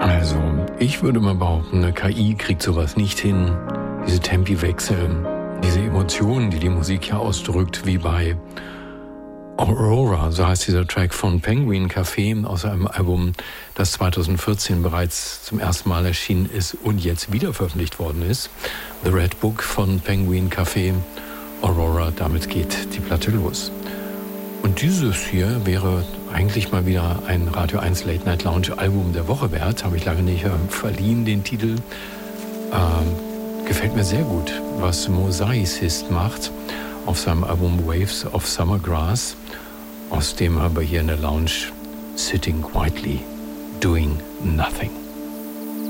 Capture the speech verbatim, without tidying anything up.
Also, ich würde mal behaupten, eine K I kriegt sowas nicht hin. Diese Tempiwechsel, diese Emotionen, die die Musik ja ausdrückt, wie bei Aurora, so heißt dieser Track von Penguin Café aus einem Album, das zweitausendvierzehn bereits zum ersten Mal erschienen ist und jetzt wieder veröffentlicht worden ist. The Red Book von Penguin Café, Aurora, damit geht die Platte los. Und dieses hier wäre eigentlich mal wieder ein Radio eins Late Night Lounge Album der Woche wert. Habe ich lange nicht äh, verliehen, den Titel. Ähm, gefällt mir sehr gut, was Mosaicist macht auf seinem Album Waves of Summer Grass. Aus dem haben wir hier in der Lounge Sitting Quietly, Doing Nothing.